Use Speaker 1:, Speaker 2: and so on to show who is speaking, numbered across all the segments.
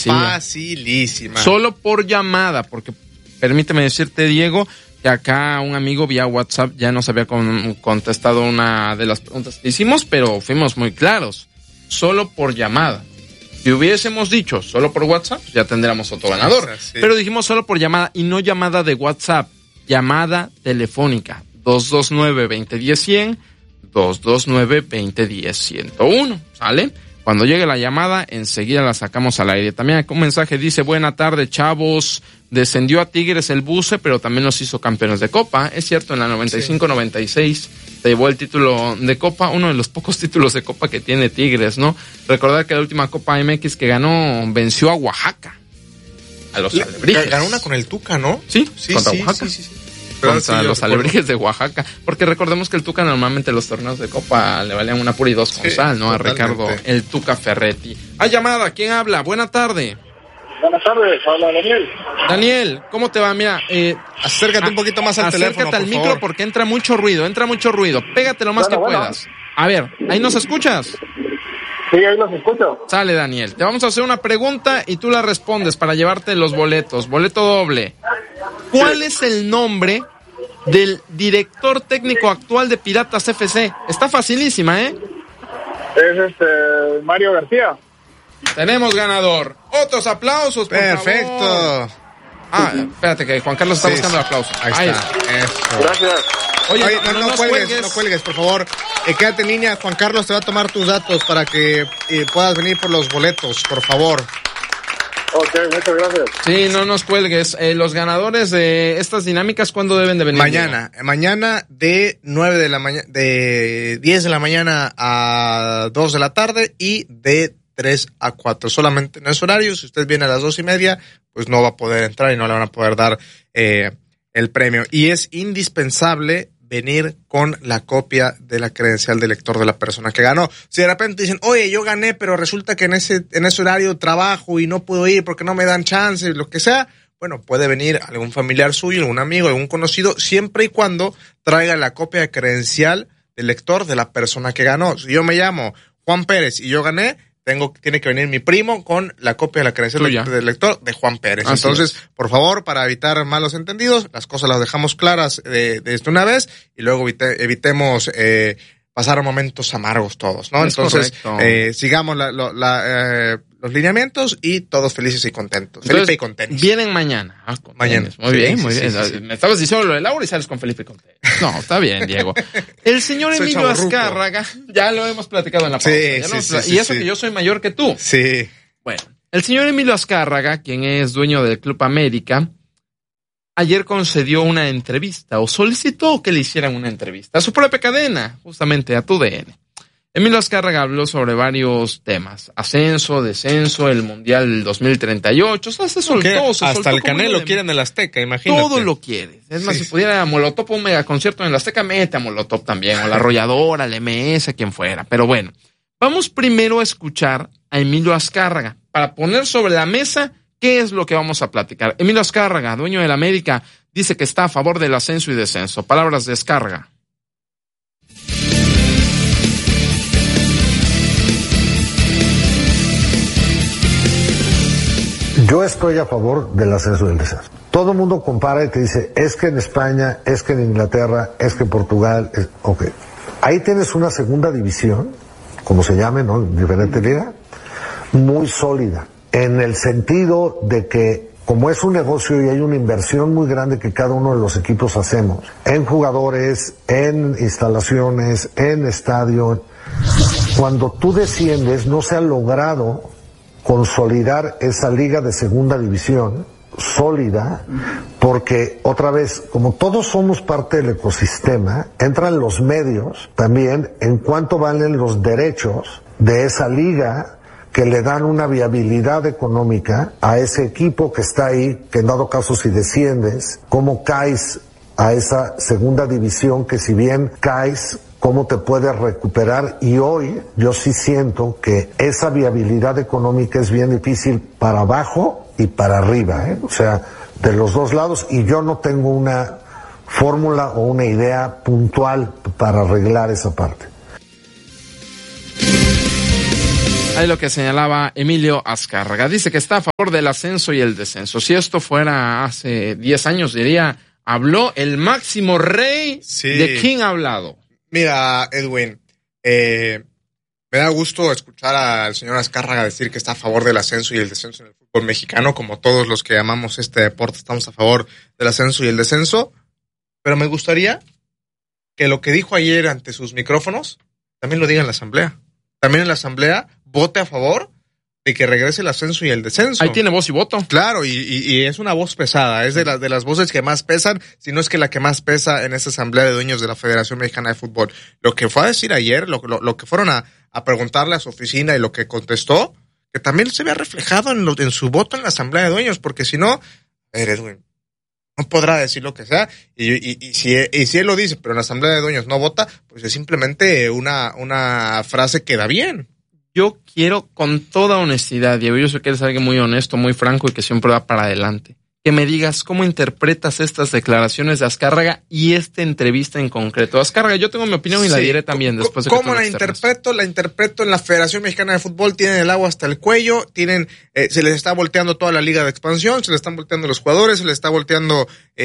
Speaker 1: Facilísima.
Speaker 2: Solo por llamada, porque permíteme decirte, Diego, que acá un amigo vía WhatsApp ya nos había contestado una de las preguntas que hicimos, pero fuimos muy claros. Solo por llamada. Si hubiésemos dicho solo por WhatsApp, ya tendríamos otro ganador. Sí. Pero dijimos solo por llamada y no llamada de WhatsApp, llamada telefónica. 229-2010-100, 229-2010-101, ¿sale? Cuando llegue la llamada, enseguida la sacamos al aire. También acá un mensaje dice, buena tarde, chavos. Descendió a Tigres el Buce, pero también los hizo campeones de Copa. Es cierto, en la 95-96 se llevó el título de Copa, uno de los pocos títulos de Copa que tiene Tigres, ¿no? Recordar que la última Copa MX que ganó venció a Oaxaca. A los Alebrijes.
Speaker 1: Ganó una con el Tuca, ¿no?
Speaker 2: Sí, contra Oaxaca. Sí. Contra los Alebrijes de Oaxaca. Porque recordemos que el Tuca normalmente los torneos de Copa le valían una pura y dos con sal, ¿no?
Speaker 1: Totalmente.
Speaker 2: A Ricardo el Tuca Ferretti. Hay llamada, ¿quién habla? Buena tarde.
Speaker 3: Buenas tardes, habla Daniel.
Speaker 2: Daniel, ¿cómo te va? Mira,
Speaker 1: acércate un poquito más al teléfono,
Speaker 2: acércate al micro porque entra mucho ruido. Pégate lo más que puedas. A ver, ¿ahí nos escuchas?
Speaker 3: Sí, ahí los escucho.
Speaker 2: Sale, Daniel. Te vamos a hacer una pregunta y tú la respondes para llevarte los boletos. Boleto doble. ¿Cuál es el nombre del director técnico actual de Piratas FC? Está facilísima, ¿eh?
Speaker 3: Es Mario García.
Speaker 2: Tenemos ganador. Otros aplausos, por
Speaker 1: Perfecto.
Speaker 2: favor. Espérate que Juan Carlos está buscando aplausos.
Speaker 1: Ahí está. Eso.
Speaker 3: Gracias.
Speaker 1: Oye, no cuelgues, por favor. Quédate en línea. Juan Carlos te va a tomar tus datos para que puedas venir por los boletos, por favor.
Speaker 3: Ok, muchas gracias.
Speaker 2: Sí, no nos cuelgues. Los ganadores de estas dinámicas, ¿cuándo deben de venir?
Speaker 1: Mañana de 10 de la mañana a 2 de la tarde y de 3 a 4. Solamente en ese horario. Si usted viene a las 2:30, pues no va a poder entrar y no le van a poder dar el premio. Y es indispensable venir con la copia de la credencial de lector de la persona que ganó. Si de repente dicen, oye, yo gané, pero resulta que en ese horario trabajo y no puedo ir porque no me dan chance, lo que sea, bueno, puede venir algún familiar suyo, algún amigo, algún conocido, siempre y cuando traiga la copia de credencial de lector de la persona que ganó. Si yo me llamo Juan Pérez y yo gané, tiene que venir mi primo con la copia de la credencial del lector de Juan Pérez.
Speaker 2: Así
Speaker 1: Entonces,
Speaker 2: es.
Speaker 1: por favor, para evitar malos entendidos, las cosas las dejamos claras desde una vez y luego evitemos pasar momentos amargos todos, ¿no?
Speaker 2: Es
Speaker 1: Entonces,
Speaker 2: correcto.
Speaker 1: sigamos los lineamientos y todos felices y contentos.
Speaker 2: Entonces,
Speaker 1: Felipe y con tenis.
Speaker 2: Vienen mañana.
Speaker 1: Mañana.
Speaker 2: Muy bien, muy bien.
Speaker 1: Sí.
Speaker 2: Me estabas diciendo lo de Laura y sales con Felipe y con tenis. No, está bien, Diego. El señor
Speaker 1: Soy
Speaker 2: Emilio
Speaker 1: chavorruco.
Speaker 2: Azcárraga, ya lo hemos platicado en la pausa. Y eso que yo soy mayor que tú.
Speaker 1: Sí.
Speaker 2: Bueno, el señor Emilio Azcárraga, quien es dueño del Club América, ayer concedió una entrevista o solicitó que le hicieran una entrevista a su propia cadena, justamente a TUDN. Emilio Azcárraga habló sobre varios temas: ascenso, descenso, el Mundial del 2038, o sea, se soltó.
Speaker 1: Hasta el Canelo quiere en el Azteca, imagínate.
Speaker 2: Todo lo quiere. Es más, si pudiera Molotov un megaconcierto en el Azteca, mete a Molotov también, o la Arrolladora, el MS, quien fuera. Pero bueno, vamos primero a escuchar a Emilio Azcárraga para poner sobre la mesa qué es lo que vamos a platicar. Emilio Azcárraga, dueño del América, dice que está a favor del ascenso y descenso. Palabras de Azcárraga.
Speaker 4: Yo estoy a favor del ascenso y del descenso. Todo el mundo compara y te dice, es que en España, es que en Inglaterra, es que en Portugal, ok. Ahí tienes una segunda división, como se llame, ¿no? Diferente liga, muy sólida, en el sentido de que como es un negocio y hay una inversión muy grande que cada uno de los equipos hacemos, en jugadores, en instalaciones, en estadio, cuando tú desciendes no se ha logrado consolidar esa liga de segunda división sólida, porque otra vez, como todos somos parte del ecosistema, entran los medios también en cuánto valen los derechos de esa liga que le dan una viabilidad económica a ese equipo que está ahí, que en dado caso si desciendes, cómo caes a esa segunda división, que si bien caes, cómo te puedes recuperar. Y hoy yo sí siento que esa viabilidad económica es bien difícil para abajo y para arriba, o sea, de los dos lados, y yo no tengo una fórmula o una idea puntual para arreglar esa parte.
Speaker 2: Ahí lo que señalaba Emilio Azcárraga. Dice que está a favor del ascenso y el descenso. Si esto fuera hace 10 años, diría, habló el máximo rey.
Speaker 1: Sí.
Speaker 2: ¿De quién ha hablado?
Speaker 1: Mira, Edwin, me da gusto escuchar al señor Azcárraga decir que está a favor del ascenso y el descenso en el fútbol mexicano. Como todos los que amamos este deporte, estamos a favor del ascenso y el descenso. Pero me gustaría que lo que dijo ayer ante sus micrófonos también lo diga en la asamblea. También en la asamblea vote a favor de que regrese el ascenso y el descenso.
Speaker 2: Ahí tiene voz y voto.
Speaker 1: Claro, y es una voz pesada, es de las voces que más pesan, si no es que la que más pesa en esta asamblea de dueños de la Federación Mexicana de Fútbol. Lo que fue a decir ayer, lo que fueron a preguntarle a su oficina y lo que contestó, que también se vea reflejado en su voto en la asamblea de dueños, porque si no, Edwin, no podrá decir lo que sea, y si él lo dice, pero en la asamblea de dueños no vota, pues es simplemente una frase que da bien.
Speaker 2: Yo quiero, con toda honestidad, Diego, yo sé que eres alguien muy honesto, muy franco y que siempre va para adelante, que me digas cómo interpretas estas declaraciones de Azcárraga y esta entrevista en concreto. Azcárraga, yo tengo mi opinión y la diré también después de que
Speaker 1: ¿Cómo la interpreto? La interpreto en la Federación Mexicana de Fútbol, tienen el agua hasta el cuello, se les está volteando toda la liga de expansión, se les están volteando los jugadores, se les está volteando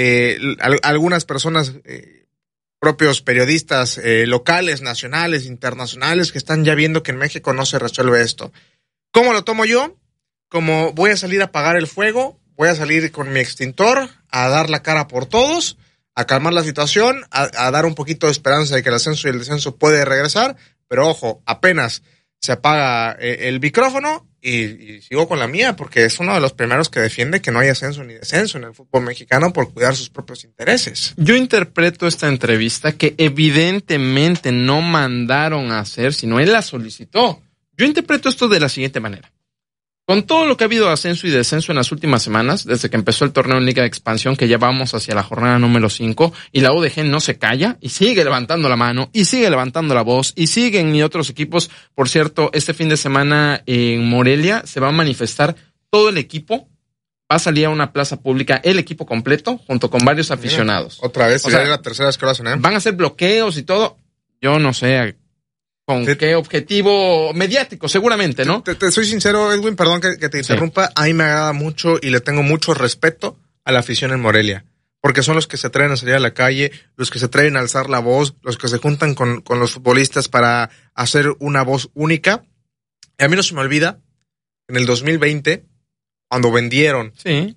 Speaker 1: algunas personas, propios periodistas locales, nacionales, internacionales, que están ya viendo que en México no se resuelve esto. ¿Cómo lo tomo yo? Como voy a salir a apagar el fuego, voy a salir con mi extintor a dar la cara por todos, a calmar la situación, a dar un poquito de esperanza de que el ascenso y el descenso puede regresar, pero ojo, apenas se apaga el micrófono y sigo con la mía, porque es uno de los primeros que defiende que no hay ascenso ni descenso en el fútbol mexicano por cuidar sus propios intereses.
Speaker 2: Yo interpreto esta entrevista que evidentemente no mandaron a hacer, sino él la solicitó. Yo interpreto esto de la siguiente manera. Con todo lo que ha habido de ascenso y descenso en las últimas semanas, desde que empezó el torneo en Liga de Expansión, que ya vamos hacia la jornada número 5, y la UDG no se calla, y sigue levantando la mano, y sigue levantando la voz, y siguen y otros equipos. Por cierto, este fin de semana en Morelia se va a manifestar todo el equipo, va a salir a una plaza pública el equipo completo, junto con varios aficionados.
Speaker 1: Otra vez,
Speaker 2: o sea,
Speaker 1: es la tercera vez que lo hacen, ¿eh?
Speaker 2: Van a hacer bloqueos y todo, yo no sé con qué objetivo mediático, seguramente, ¿no?
Speaker 1: Te soy sincero, Edwin, perdón que te interrumpa. A mí me agrada mucho y le tengo mucho respeto a la afición en Morelia, porque son los que se atreven a salir a la calle, los que se atreven a alzar la voz, los que se juntan con los futbolistas para hacer una voz única. Y a mí no se me olvida, en el 2020, cuando vendieron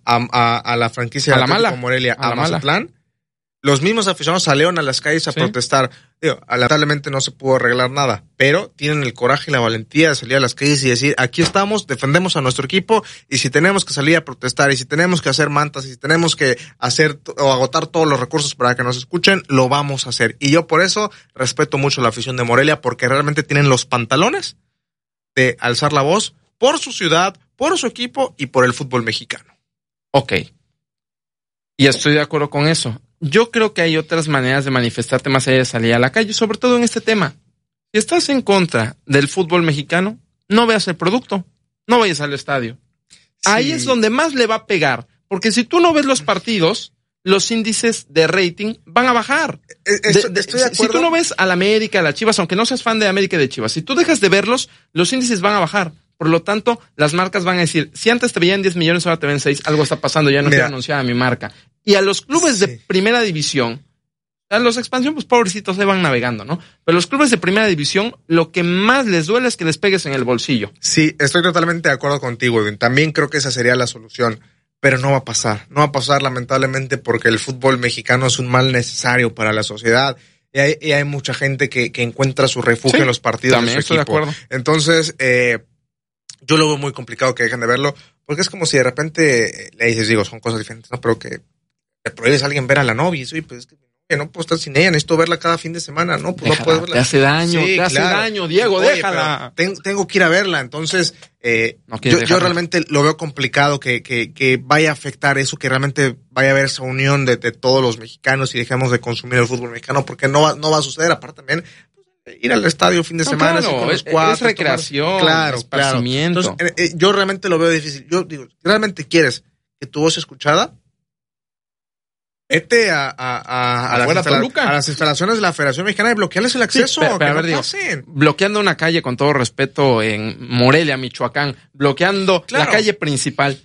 Speaker 1: a la franquicia de Atlético Morelia a Mazatlán, los mismos aficionados salieron a las calles a protestar. Digo, lamentablemente no se pudo arreglar nada, pero tienen el coraje y la valentía de salir a las calles y decir, aquí estamos, defendemos a nuestro equipo, y si tenemos que salir a protestar, y si tenemos que hacer mantas, y si tenemos que hacer o agotar todos los recursos para que nos escuchen, lo vamos a hacer. Y yo por eso respeto mucho la afición de Morelia, porque realmente tienen los pantalones de alzar la voz por su ciudad, por su equipo y por el fútbol mexicano.
Speaker 2: Ok. Y estoy de acuerdo con eso. Yo creo que hay otras maneras de manifestarte más allá de salir a la calle, sobre todo en este tema. Si estás en contra del fútbol mexicano, no veas el producto, no vayas al estadio. Sí. Ahí es donde más le va a pegar, porque si tú no ves los partidos, los índices de rating van a bajar.
Speaker 1: Estoy de acuerdo.
Speaker 2: Si tú no ves al América, a la Chivas, aunque no seas fan de América y de Chivas, si tú dejas de verlos, los índices van a bajar. Por lo tanto, las marcas van a decir, si antes te veían 10 millones, ahora te ven 6, algo está pasando, ya no quiero anunciar a mi marca. Y a los clubes de primera división, a los de expansión, pues pobrecitos se van navegando, ¿no? Pero los clubes de primera división, lo que más les duele es que les pegues en el bolsillo.
Speaker 1: Sí, estoy totalmente de acuerdo contigo, Edwin. También creo que esa sería la solución, pero no va a pasar. No va a pasar, lamentablemente, porque el fútbol mexicano es un mal necesario para la sociedad. Y hay mucha gente que encuentra su refugio en los partidos
Speaker 2: también
Speaker 1: de su
Speaker 2: estoy
Speaker 1: equipo.
Speaker 2: De acuerdo.
Speaker 1: Entonces, yo lo veo muy complicado que dejen de verlo, porque es como si de repente le dices, digo, son cosas diferentes, ¿no? Pero que le prohíbes a alguien ver a la novia, y pues es que no puedo estar sin ella, necesito verla cada fin de semana, ¿no? Pues
Speaker 2: déjala,
Speaker 1: no puedo verla.
Speaker 2: Te hace daño, hace daño, Diego, oye, déjala.
Speaker 1: Tengo que ir a verla, entonces yo realmente lo veo complicado que vaya a afectar eso, que realmente vaya a haber esa unión de todos los mexicanos y dejemos de consumir el fútbol mexicano, porque no va a suceder. Aparte también, ir al estadio fin de semana,
Speaker 2: claro,
Speaker 1: con los cuatro,
Speaker 2: es recreación, esparcimiento.
Speaker 1: Claro. Entonces, yo realmente lo veo difícil. Yo digo, ¿realmente quieres que tu voz sea escuchada? Vete a las instalaciones de la Federación Mexicana y bloquearles el acceso.
Speaker 2: Sí, pero digo, bloqueando una calle, con todo respeto, en Morelia, Michoacán, bloqueando la calle principal,